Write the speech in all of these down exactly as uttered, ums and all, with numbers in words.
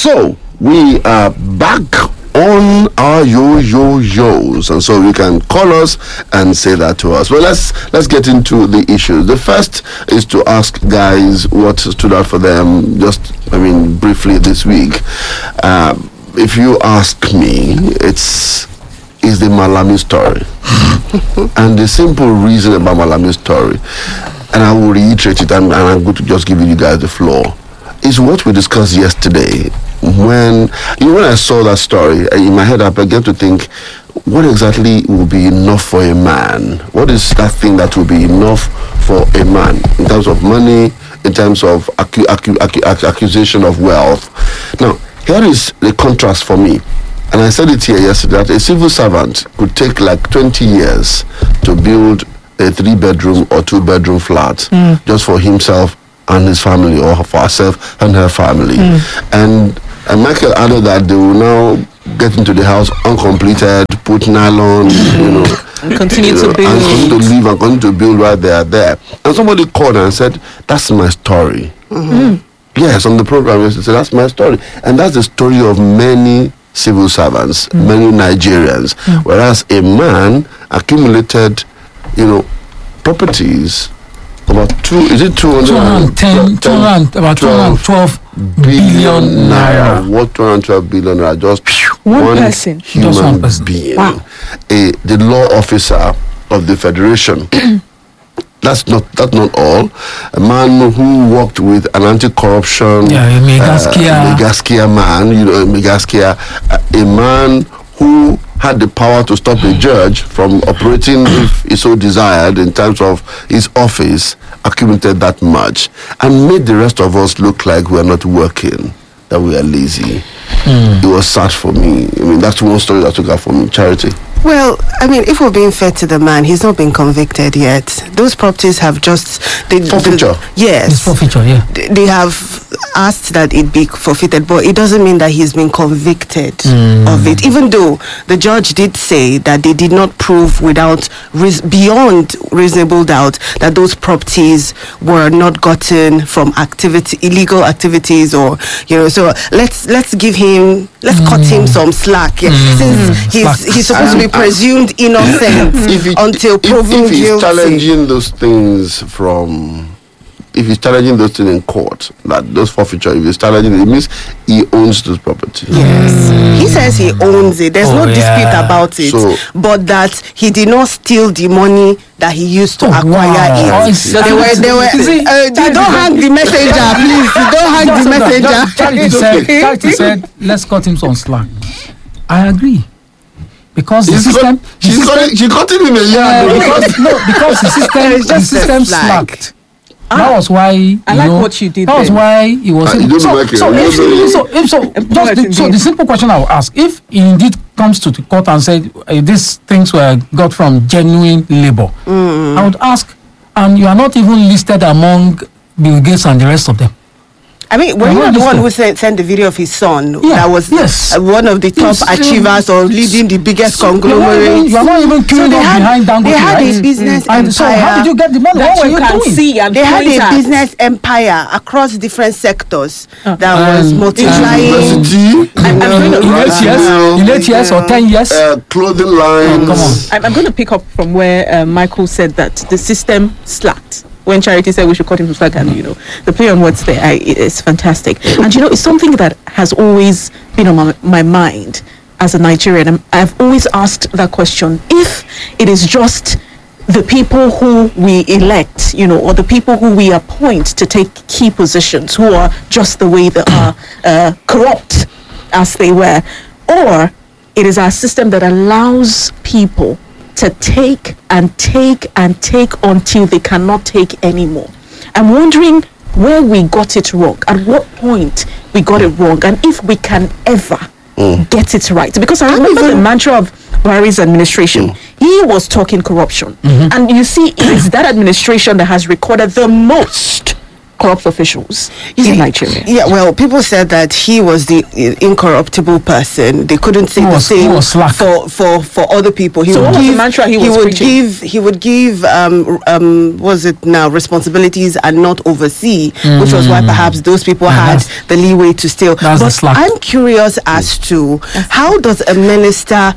So we are back on our yo-yo-yos, and so you can call us and say that to us. Well, let's let's get into the issues. The first is to ask guys what stood out for them, just, I mean, briefly this week. Uh, if you ask me, it's is the Malami story. And the simple reason about Malami's story, and I will reiterate it, and, and I'm going to just give you guys the floor, is what we discussed yesterday. When you know, when I saw that story in my head, I began to think, what exactly will be enough for a man? What is that thing that will be enough for a man in terms of money, in terms of acu- acu- acu- accusation of wealth? Now, here is the contrast for me, and I said it here yesterday, that a civil servant could take like twenty years to build a three-bedroom or two-bedroom flat mm. just for himself and his family, or for herself and her family. Mm. And, and Michael added that they will now get into the house uncompleted, put nylon, you know, and continue you know, to build, and continue to live and continue to build right there, there. And somebody called and said, "That's my story." Mm-hmm. Yes, on the program yesterday, said, "That's my story," and that's the story of many civil servants, mm. many Nigerians. Mm. Whereas a man accumulated, you know, properties. About two, is it two hundred ten, two hundred, about two hundred twelve billion naira. What two hundred twelve billion naira? Just one, one person, human just one person. being. Wow. A the law officer of the federation. That's not that's not all. A man who worked with an anti-corruption, yeah, a Megaskia, uh, Megaskia man, you know, Megaskia, uh, a man who had the power to stop a judge from operating if he so desired in terms of his office, accumulated that much, and made the rest of us look like we are not working, that we are lazy. Mm. It was sad for me. I mean, that's one story that took out from Charity. Well, I mean, if we're being fair to the man, he's not been convicted yet. Those properties have just... They, forfeiture? The, yes. It's forfeiture, yeah. They, they have asked that it be forfeited, but it doesn't mean that he's been convicted mm. of it, even though the judge did say that they did not prove without, res- beyond reasonable doubt, that those properties were not gotten from activity, illegal activities, or, you know, so let's let's give him, let's mm. cut him some slack, yeah, mm. since he's, slack. he's supposed to be presumed innocent it, until proven if, if he's guilty. challenging those things from, if he's challenging those things in court, that those forfeiture, if he's challenging it, it means he owns those properties. Yes, mm. he says he owns it. There's oh, no dispute yeah. about it, so, but that he did not steal the money that he used to oh, acquire wow. it. Oh, they were, they were. Uh, you don't hang the messenger, please. You don't hang the messenger. Charity said, Charity said, let's cut him some slack. I agree. Because the He's system, got, she's the system got, she cut him in a year. yeah, no, because, no, because the system, It's the just a system flag. slacked. That was why you I like know, what you did That was then. why he was. Ah, you don't so, like it. so, You if, don't so, if, so, Employed just the, so indeed. the simple question I will ask: if he indeed comes to the court and said uh, these things were got from genuine labor, mm. I would ask, and you are not even listed among Bill Gates and the rest of them. I mean, were I you want not the this one to- who sent, sent the video of his son Yeah, that was yes. uh, one of the top Yes, achievers or leading the biggest So you are not even- conglomerate? You are not even queuing they up had, behind Dangote, they had right? a business And empire. so how did you get the money? that What were you you can doing? see and They had point a at. business empire across different sectors Uh, that was and- multiplying. University, I'm going to- In eight years, in eight years or ten years. uh, clothing lines. Oh, come on. I'm, I'm going to pick up from where uh, Michael said that the system slacked. When Charity said we should cut him some slack, and you know, the play on words there I, it's fantastic. And you know, it's something that has always been on my, my mind as a Nigerian. I'm, I've always asked that question: if it is just the people who we elect, you know, or the people who we appoint to take key positions, who are just the way they are, uh, corrupt as they were, or it is our system that allows people to take and take and take until they cannot take anymore. I'm wondering where we got it wrong, at what point we got it wrong, and if we can ever mm. get it right. Because I remember the mantra of Buhari's administration. Mm. He was talking corruption. Mm-hmm. And you see, it is that administration that has recorded the most corrupt officials You in see, Nigeria. Yeah, well, people said that he was the uh, incorruptible person. They couldn't say Who the was- who same was slack. for, for, for other people. He So would what was the give, mantra he was would preaching? give he would give um um what was it now responsibilities and not oversee, which was why perhaps those people Yeah, had that's- the leeway to steal. that's the But slack. I'm curious as to how does a minister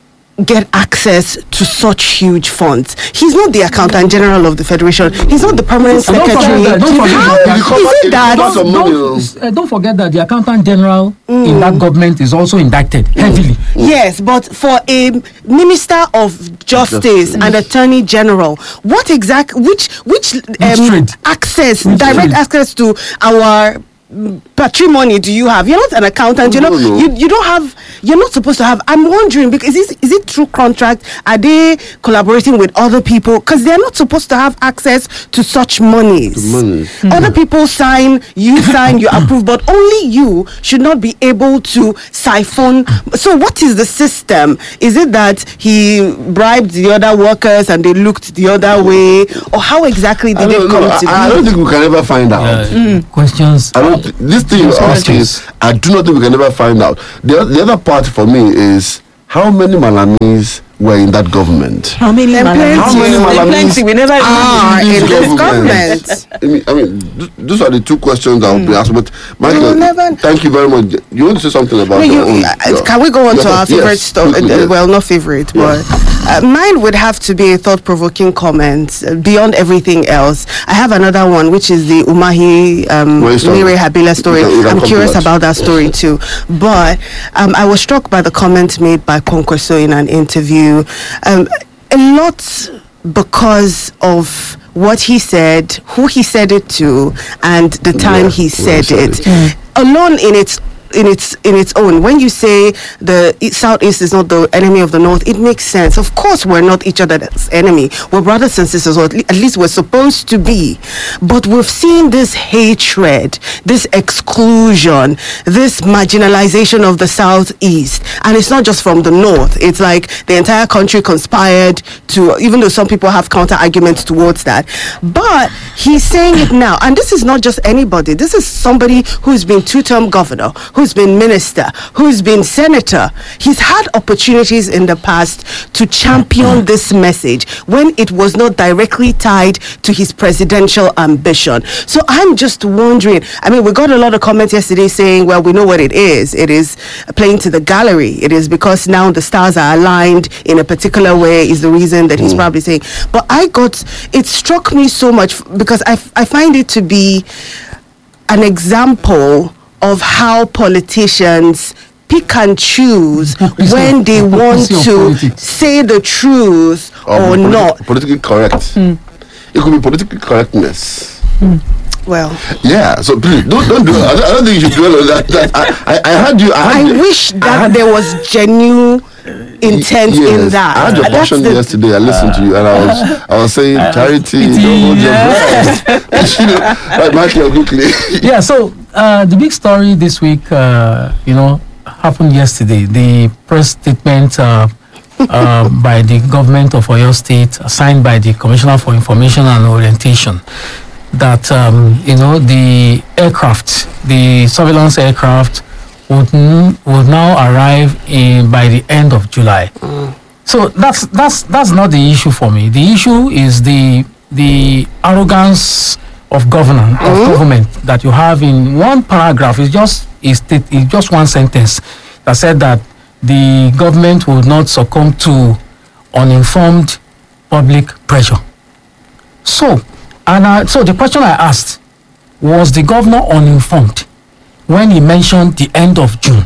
get access to such huge funds? He's not the accountant general of the federation. He's not the permanent And don't forget secretary. that- don't forget How that- is it that? Lots of money, Don't, uh, don't forget that the accountant general in that government is also indicted heavily. Yes, but for a minister of justice Justice. and attorney general, what exact which which um, trade? access, Which direct trade? access to our mm, patrimony do you have? You're not an accountant. You know, No, no. you you don't have. You're not supposed to have. I'm wondering because is this, is it through contract? Are they collaborating with other people? Because they're not supposed to have access to such monies. To monies. Other people sign, you sign, you approve, but only you should not be able to siphon. So, what is the system? Is it that he bribed the other workers and they looked the other way, or how exactly I did it don't, come know. to I, I be? don't think we can ever find out. Uh, Questions. I don't. thi- This thing you Yes, ask questions. is, I do not think we can ever find out. The, oth- the other part for me is how many Malamis were in that government. How many There are Malamis? plenty. How many There are Malamis plenty. We never Ah, in in this this government? government. I mean, I mean, th- those are the two questions I will be asked. But Michael, will never- thank you very much. You want to say something about No, your you, own? uh, your- can we go on your to our thoughts? favorite Yes, stuff? quickly, yes. Well, not favorite, but uh, mine would have to be a thought-provoking comment uh, beyond everything else. I have another one, which is the Umahi um, Where is that? Miri Habila story. We can- we can I'm come to curious that. about that story too. But um, I was struck by the comment made by Kwankwaso in an interview. Um, a lot because of what he said, who he said it to, and the time Yeah, he who said said it. it. Alone in its in its in its own, when you say the e- southeast is not the enemy of the north, it makes sense. Of course, we're not each other's enemy. We're brothers and sisters, or at le- at least we're supposed to be. But we've seen this hatred, this exclusion, this marginalization of the southeast, and it's not just from the north. It's like the entire country conspired to, even though some people have counter arguments towards that. But he's saying it now, and this is not just anybody. This is somebody who's been two-term governor, who's been minister, who's been senator. He's had opportunities in the past to champion this message when it was not directly tied to his presidential ambition. So I'm just wondering, I mean, we got a lot of comments yesterday saying, well, we know what it is. It is playing to the gallery. It is because now the stars are aligned in a particular way is the reason that he's probably saying. But I got, it struck me so much because I, f- I find it to be an example of how politicians pick and choose Hypocrisy when of- they want hypocrisy of to politics. say the truth or politi- not. Politically correct. It could be politically correctness. Well, Yeah. So please don't don't do. I don't, I don't think you should dwell on that. that I, I I heard you. I, I heard you- wish that there was genuine intent in Yes, that. I had your That's passion the- yesterday. I listened to you, and I was I was saying charity. pity, Don't hold your yeah. breath. You know, right, Michael, quickly. Yeah, so uh, the big story this week, uh, you know, happened yesterday. The press statement uh, uh, by the government of Oyo State, signed by the Commissioner for Information and Orientation, that, um, you know, the aircraft, the surveillance aircraft, would, n- would now arrive in by the end of July. So that's that's that's not the issue for me. The issue is the the arrogance of governance of government that you have in one paragraph. It's just is it's just one sentence that said that the government will not succumb to uninformed public pressure. So, and I, so the question I asked, was the governor uninformed when he mentioned the end of June?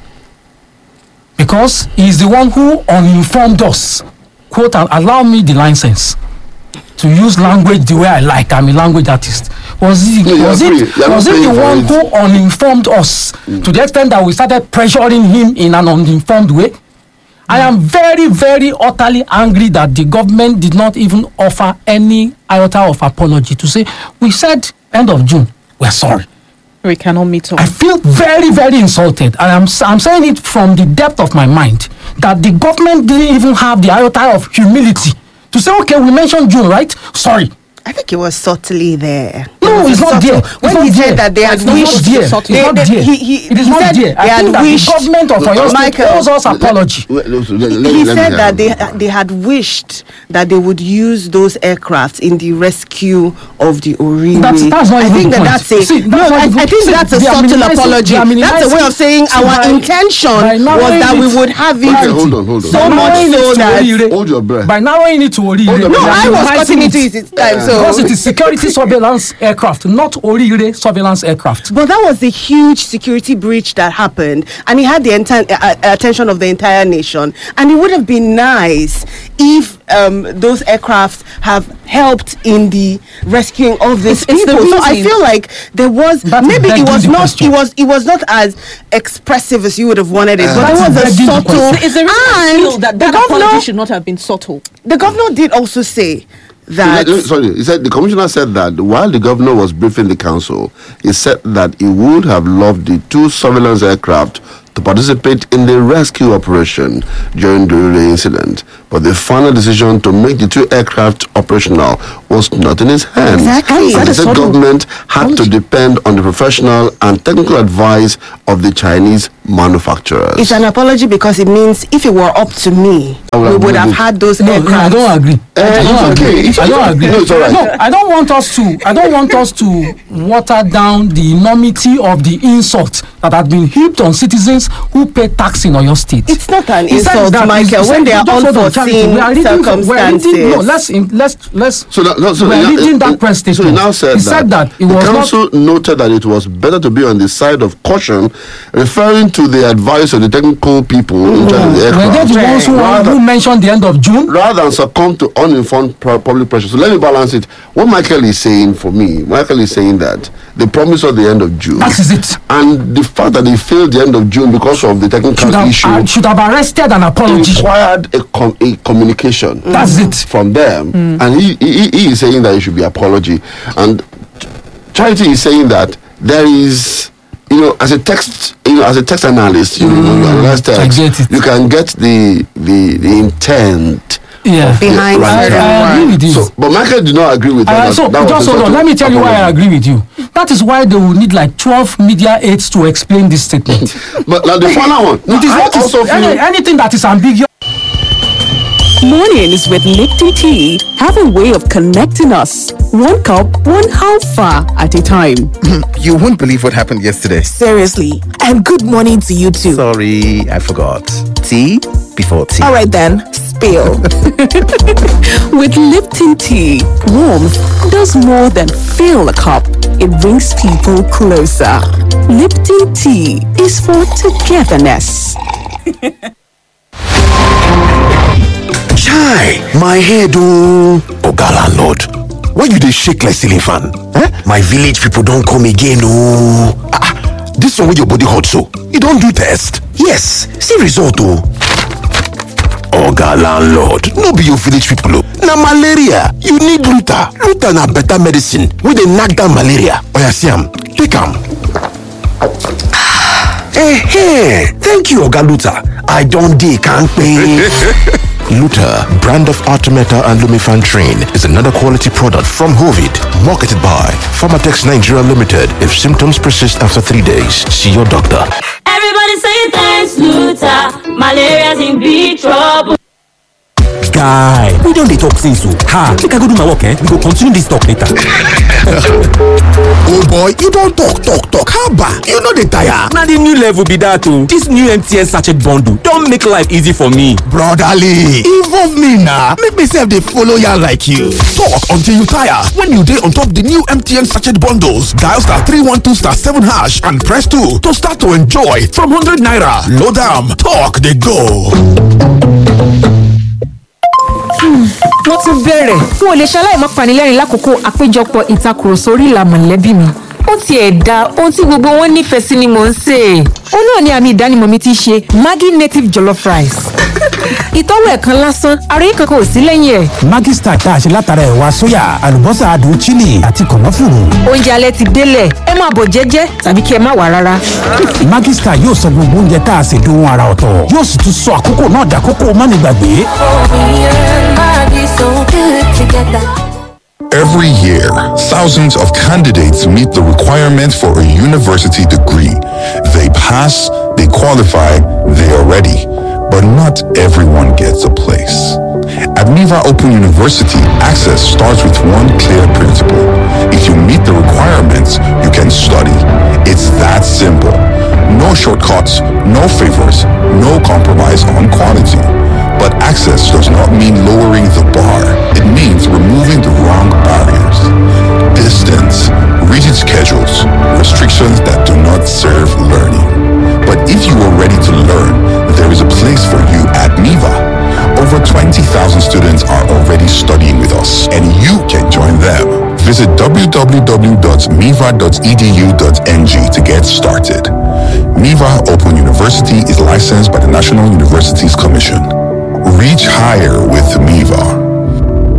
Because he's the one who uninformed us. Quote, and allow me the license to use language the way I like. I'm a language artist. Was he, No, you was are it, free. You are was not it the paying for one it. who uninformed us to the extent that we started pressuring him in an uninformed way? I am very, very utterly angry that the government did not even offer any iota of apology to say, we said end of June, we're sorry. We cannot meet up. I feel very, very insulted, and I'm s- I'm saying it from the depth of my mind that the government didn't even have the iota of humility to say, okay, we mentioned June, right? Sorry. I think it was subtly there. No, It was it's a not subtle- there. When It's he not said there. that they had It's not wished, there. It's It's they- not they- there. he- he- It is he not said there. they I had think that wished- the government of Oyo State Michael, owes us apology. Wait, let- let- let- he let me said hear that they him. they had wished that they would use those aircraft in the rescue of the Oriwe. That's- that's not I even think the that point. that's a See, no. that's not I, even- I think see, that's a they are subtle minimizing- apology. they are That's a way minimizing- of saying see, our by- intention by was narrowing that we it- would have Okay, it hold on, hold on. so By much narrowing it so to that. Orire- Hold your breath. By narrowing it to Orire, Hold on, they no, are I was minimizing cutting it. into it this time, so Because it is security surveillance aircraft, not Orire surveillance aircraft. But that was the huge security breach that happened, and he had the entire uh, attention of the entire nation. And it would have been nice if um, those aircraft have helped in the rescuing of these It's- it's the people. So I reason- feel like there was That is maybe it begging was the not question. it was it was not as expressive as you would have wanted it, but That it is was a begging the subtle. question. Is there a reason I feel And that the that apology governor, should not have been subtle? the governor did also say that. He said- Sorry, he said the commissioner said that while the governor was briefing the council, he said that he would have loved the two surveillance aircraft to participate in the rescue operation during the Orire incident, but the final decision to make the two aircraft operational was not in his hands. Exactly. And That he is said subtle. government had to depend on the professional and technical advice of the Chinese manufacturers. It's an apology because it means if it were up to me, I would we have would have moved it. had those No, no, I aircraft. don't agree. Eh, I it's don't okay. agree. It's I don't okay. agree. No, it's all right. No, I don't want us to. I don't want us to water down the enormity of the insult that had been heaped on citizens who pay tax in Oyo State. It's not an He said insult, that- Michael, he when said- they are just hold on, Charity. unforeseen We are reading- we are reading- circumstances. No, let's in- let's let's. So, that, no, so we are now- reading uh, that press So he statement. now said he that, said that it the was not. council noted that it was better to be on the side of caution, referring to the advice of the technical people in charge of the Were they aircraft, the ones who, rather, who mentioned the end of June? rather than succumb to uninformed pu- public pressure. So let me balance it. What Michael is saying for me, Michael is saying that they promised us the end of June. That is it. And the fact that they failed the end of June because of the technical Should have, issue uh, should have arrested an apology. required a, com- a communication. That's it. From them, and he, he he is saying that it should be apology, and Charity is saying that there is, you know, as a text, you know, as a text analyst, you know, when you analyze I text, get it. you can get the the the intent. Yeah. Behind Right. certain I, I agree words. with you. So, but Michael did not agree with Uh, that. so that was just a hold on. sort Let of me tell you why I apology. agree with you. That is why they will need like twelve media aids to explain this statement. But now the final one. It is I what is also feel. any, anything that is ambiguous. Mornings with Lipton Tea have a way of connecting us. One cup, one halfa at a time. You won't believe what happened yesterday. Seriously. And good morning to you too. Sorry, I forgot. Tea before tea. All right then, spill. With Lipton Tea, warmth does more than fill a cup. It brings people closer. Lipton Tea is for togetherness. Chai, my head oh. Oga landlord, why you dey shake like ceiling fan? Eh? My village people don come again oh. Ah, ah, this one wey your body hot so, you don do test? Yes, see result oh. Oga landlord, no be your village people oh. Na malaria, you need Luta. Luta na better medicine wey dey knack down malaria. Oya see am, take am. Eh, thank you Oga Luta. I don dey kampe. Luta, brand of Artemeta and Lumefantrine, is another quality product from Hovid, marketed by Pharmatex Nigeria Limited. If symptoms persist after three days, see your doctor. Everybody say thanks, Luta. Malaria's in big trouble. Guy, we don dey talk since o. Ha, make I go do my work eh? We go continue this talk later. Oh boy, you don talk, talk, talk. Haba, you no dey tire. Na the new level be that o. This new M T N sachet bundle don make life easy for me. Brotherly, involve me na. Make me sef dey follow ya like you. Talk until you tire. When you dey on top the new M T N sachet bundles, dial star three one two star seven hash and press two to start to enjoy from one hundred naira. Load am, talk dey go. wọ́n tún bẹ̀rẹ̀ n ò lè ṣaláì má panilẹ́rìn lákòókò àpéjọpọ̀ ìtakùrọ̀sọ orí ìlà mọ̀lẹ́bí mi. ó tiẹ̀ da ohun tí gbogbo wọn nífẹ̀ẹ́ sí ni mò ń sè é. ó náà ni àmì ìdánimọ̀ mi ti ṣe Maggi native jollof rice. ìtọ́wò ẹ̀kan lásán ara yín kankan ò sí lẹ́yìn ẹ̀. Maggi Star tá a ṣe látara ẹ̀wà sóyà, àlùbọ́sà adùn chili àti kànáfùrù. oúnjẹ alẹ́ ti délẹ̀ ẹ máa bọ̀ jẹ́jẹ́ tàbí kí ẹ má wà rárá. Maggi Star yóò sọ gbogbo oúnjẹ tá a ṣe dohun ara ọ̀tọ̀. Yóò sì tún sọ àkókò náà dàkókò mánigbàgbé. Every year, thousands of candidates meet the requirements for a university degree. They pass, they qualify, they are ready. But not everyone gets a place. At Miva Open University, access starts with one clear principle. If you meet the requirements, you can study. It's that simple. No shortcuts, no favors, no compromise on quality. But access does not mean lowering the bar. It means removing the wrong barriers. Distance, rigid schedules, restrictions that do not serve learning. But if you are ready to learn, there is a place for you at Miva. Over twenty thousand students are already studying with us, and you can join them. Visit w w w dot miva dot e d u dot n g to get started. Miva Open University is licensed by the National Universities Commission. Reach higher with Miva.